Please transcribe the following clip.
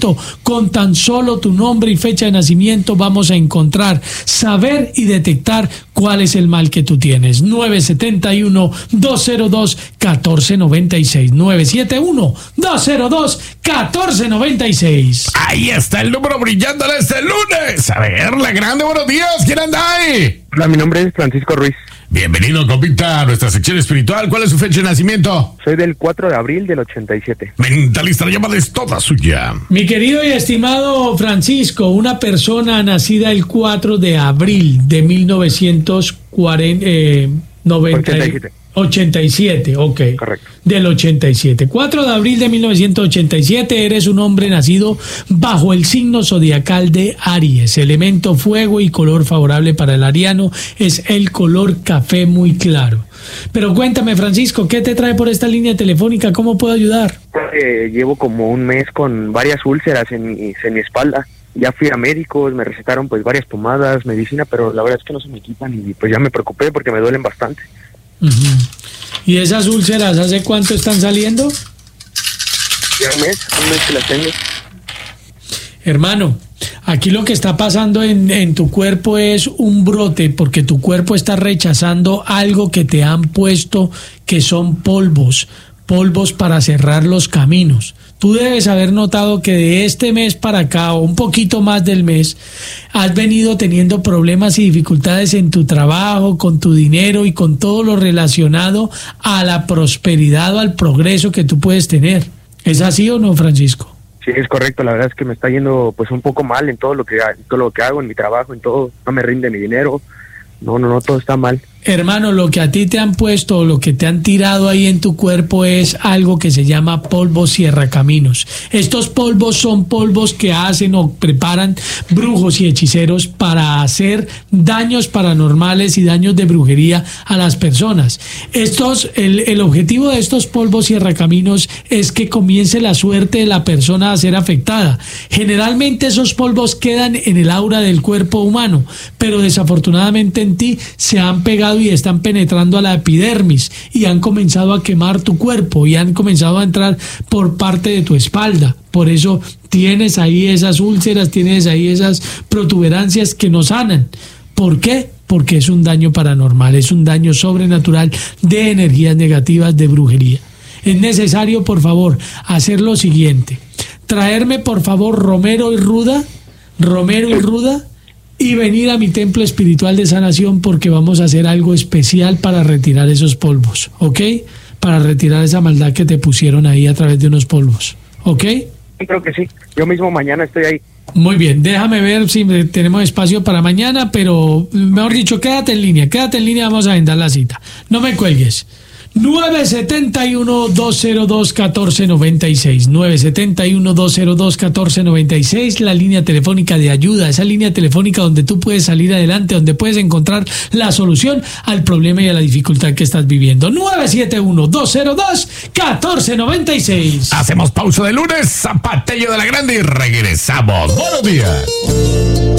nacimiento. Con tan solo tu nombre y fecha de nacimiento vamos a encontrar, saber y detectar cuál es el mal que tú tienes. 971-202-1496. 971-202-1496. Ahí está el número brillando este lunes. A ver, la grande, buenos días. ¿Quién anda ahí? Hola, mi nombre es Francisco Ruiz. Bienvenido, compita, a nuestra sección espiritual. ¿Cuál es su fecha de nacimiento? Soy del 4 de abril del 87. Mentalista, la llamada es toda suya. Mi querido y estimado Francisco, una persona nacida el 4 de abril de 1987, ok. Correcto. Del 87. 4 de abril de 1987, eres un hombre nacido bajo el signo zodiacal de Aries. Elemento fuego y color favorable para el ariano es el color café muy claro. Pero cuéntame, Francisco, ¿qué te trae por esta línea telefónica? ¿Cómo puedo ayudar? Llevo como un mes con varias úlceras en mi espalda. Ya fui a médicos, me recetaron pues varias pomadas, medicina, pero la verdad es que no se me quitan y pues ya me preocupé porque me duelen bastante. ¿Y esas úlceras hace cuánto están saliendo? Ya un mes que las tengo. Hermano, aquí lo que está pasando en tu cuerpo es un brote, porque tu cuerpo está rechazando algo que te han puesto, que son polvos para cerrar los caminos. Tú debes haber notado que de este mes para acá, o un poquito más del mes, has venido teniendo problemas y dificultades en tu trabajo, con tu dinero y con todo lo relacionado a la prosperidad o al progreso que tú puedes tener. ¿Es así o no, Francisco? Sí, es correcto. La verdad es que me está yendo pues un poco mal en todo lo que hago, en mi trabajo, en todo. No me rinde mi dinero. No, todo está mal. Hermano, lo que a ti te han puesto, lo que te han tirado ahí en tu cuerpo es algo que se llama polvo cierracaminos. Estos polvos son polvos que hacen o preparan brujos y hechiceros para hacer daños paranormales y daños de brujería a las personas. El objetivo de estos polvos cierracaminos es que comience la suerte de la persona a ser afectada. Generalmente esos polvos quedan en el aura del cuerpo humano, pero desafortunadamente en ti se han pegado y están penetrando a la epidermis y han comenzado a quemar tu cuerpo y han comenzado a entrar por parte de tu espalda. Por eso tienes ahí esas úlceras, tienes ahí esas protuberancias que no sanan. ¿Por qué? Porque es un daño paranormal, es un daño sobrenatural de energías negativas, de brujería. Es necesario, por favor, hacer lo siguiente: traerme, por favor, romero y ruda, y venir a mi templo espiritual de sanación, porque vamos a hacer algo especial para retirar esos polvos, ¿ok? Para retirar esa maldad que te pusieron ahí a través de unos polvos, ¿ok? Sí, creo que sí. Yo mismo mañana estoy ahí. Muy bien, déjame ver si tenemos espacio para mañana, pero mejor dicho, quédate en línea, vamos a agendar la cita. No me cuelgues. 971-202-1496, 971-202-1496, la línea telefónica de ayuda, esa línea telefónica donde tú puedes salir adelante, donde puedes encontrar la solución al problema y a la dificultad que estás viviendo. 971-202-1496. Hacemos pausa de lunes, Zapatillo de la Grande y regresamos. Buenos días.